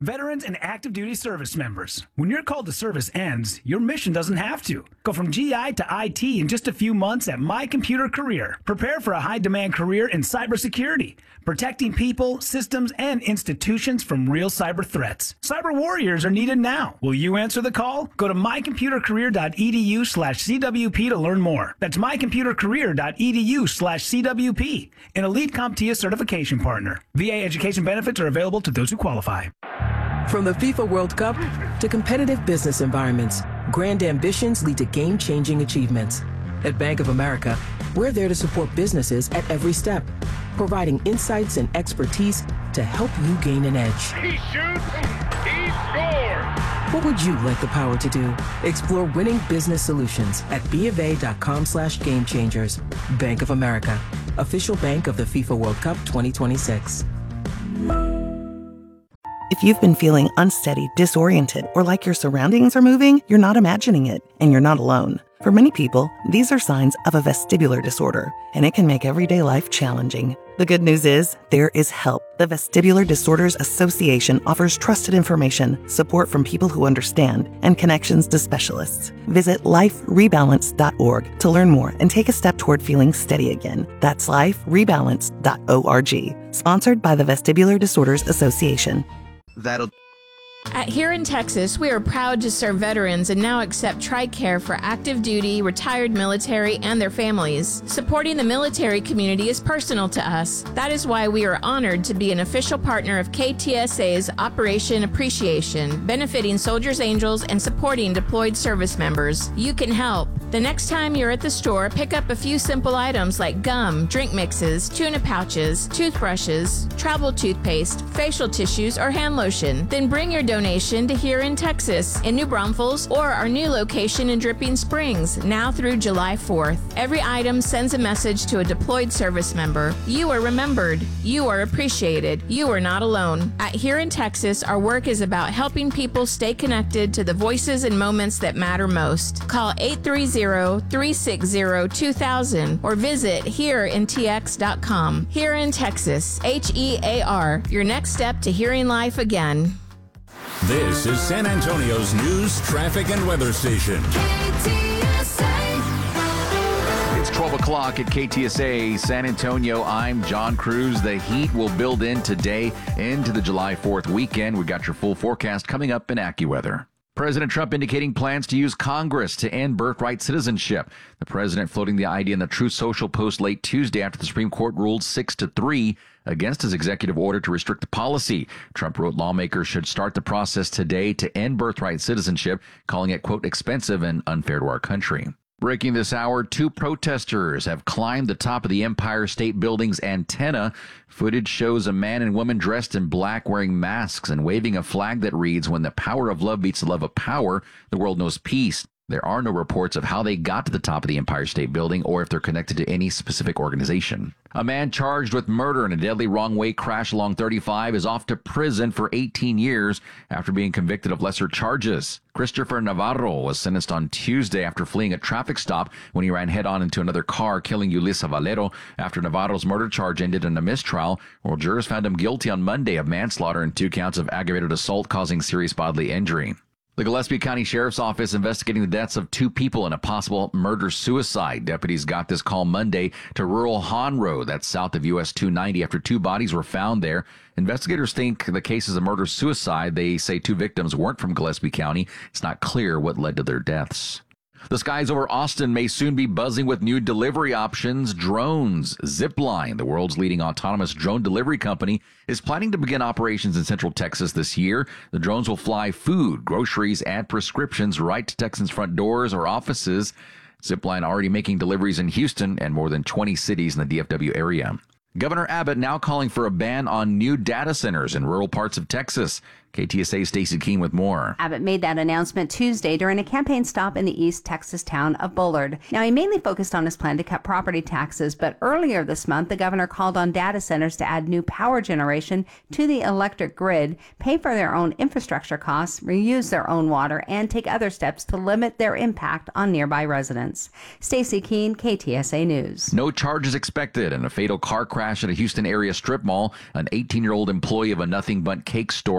Veterans and active duty service members, when your call to service ends, your mission doesn't have to. Go from GI to IT in just a few months at My Computer Career. Prepare for a high-demand career in cybersecurity, protecting people, systems, and institutions from real cyber threats. Cyber warriors are needed now. Will you answer the call? Go to mycomputercareer.edu/CWP to learn more. That's mycomputercareer.edu/CWP, an elite CompTIA certification partner. VA education benefits are available to those who qualify. From the FIFA World Cup to competitive business environments, grand ambitions lead to game-changing achievements. At Bank of America, we're there to support businesses at every step, providing insights and expertise to help you gain an edge. He shoots, he scores! What would you like the power to do? Explore winning business solutions at BofA.com/gamechangers. Bank of America, official bank of the FIFA World Cup 2026. If you've been feeling unsteady, disoriented, or like your surroundings are moving, you're not imagining it, and you're not alone. For many people, these are signs of a vestibular disorder, and it can make everyday life challenging. The good news is, there is help. The Vestibular Disorders Association offers trusted information, support from people who understand, and connections to specialists. Visit liferebalance.org to learn more and take a step toward feeling steady again. That's liferebalance.org. Sponsored by the Vestibular Disorders Association. Here in Texas, we are proud to serve veterans and now accept TRICARE for active duty, retired military, and their families. Supporting the military community is personal to us. That is why we are honored to be an official partner of KTSA's Operation Appreciation, benefiting Soldiers Angels and supporting deployed service members. You can help. The next time you're at the store, pick up a few simple items like gum, drink mixes, tuna pouches, toothbrushes, travel toothpaste, facial tissues, or hand lotion. Then bring your donation to Here in Texas, in New Braunfels, or our new location in Dripping Springs, now through July 4th. Every item sends a message to a deployed service member. You are remembered. You are appreciated. You are not alone. At Here in Texas, our work is about helping people stay connected to the voices and moments that matter most. Call 830-360-2000 or visit hereintx.com. Here in Texas, HEAR, your next step to hearing life again. This is San Antonio's news, traffic, and weather station. It's 12 o'clock at KTSA San Antonio. I'm John Cruz. The heat will build in today into the July 4th weekend. We got your full forecast coming up in AccuWeather. President Trump indicating plans to use Congress to end birthright citizenship. The president floating the idea in the Truth Social post late Tuesday after the Supreme Court ruled 6-3 against his executive order to restrict the policy. Trump wrote lawmakers should start the process today to end birthright citizenship, calling it, quote, expensive and unfair to our country. Breaking this hour, 2 protesters have climbed the top of the Empire State Building's antenna. Footage shows a man and woman dressed in black wearing masks and waving a flag that reads, "When the power of love meets the love of power, the world knows peace." There are no reports of how they got to the top of the Empire State Building or if they're connected to any specific organization. A man charged with murder in a deadly wrong-way crash along 35 is off to prison for 18 years after being convicted of lesser charges. Christopher Navarro was sentenced on Tuesday after fleeing a traffic stop when he ran head-on into another car, killing Yulisa Valero. After Navarro's murder charge ended in a mistrial, jurors found him guilty on Monday of manslaughter and 2 counts of aggravated assault causing serious bodily injury. The Gillespie County Sheriff's Office investigating the deaths of 2 people in a possible murder-suicide. Deputies got this call Monday to rural Han Road, that's south of US 290, after 2 bodies were found there. Investigators think the case is a murder-suicide. They say 2 victims weren't from Gillespie County. It's not clear what led to their deaths. The skies over Austin may soon be buzzing with new delivery options. Drones. Zipline, the world's leading autonomous drone delivery company, is planning to begin operations in Central Texas this year. The drones will fly food, groceries, and prescriptions right to Texans' front doors or offices. Zipline already making deliveries in Houston and more than 20 cities in the DFW area. Governor Abbott now calling for a ban on new data centers in rural parts of Texas. KTSA's Stacey Keene with more. Abbott made that announcement Tuesday during a campaign stop in the East Texas town of Bullard. Now, he mainly focused on his plan to cut property taxes, but earlier this month, the governor called on data centers to add new power generation to the electric grid, pay for their own infrastructure costs, reuse their own water, and take other steps to limit their impact on nearby residents. Stacey Keene, KTSA News. No charges expected in a fatal car crash at a Houston area strip mall. An 18-year-old employee of a Nothing But Cake store